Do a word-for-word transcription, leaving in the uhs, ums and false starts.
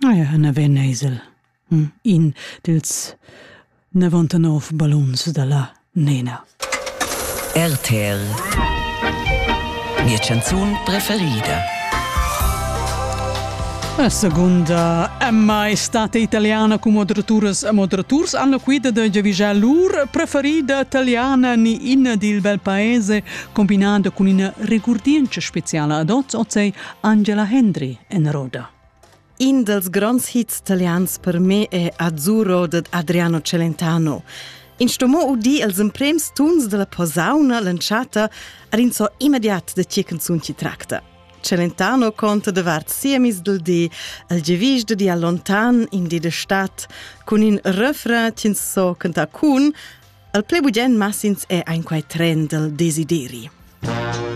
Ah ja, una Venesel. Mm. In dils novantanove ballons della Nena. R T L. Mia canzun preferida. La seconda maestate italiana con moderatures e moderaturs alla guida di Giavigia Lur, preferida italiana ni in dil bel paese, combinata con una rigurdienza speciale ad oggi, Angela Hendry en Roda. In dels grands hits italians per me è Azzurro di Adriano Celentano. In stomo udi els emprems tuns della posauna lanciata ad in so immediat de tie canzun ci tracta. Celentano conta de vart siemis del di al gevis de di allontan in di de stat con in refrain cin so canta cun al plebugen massins è ein quai tren del desideri.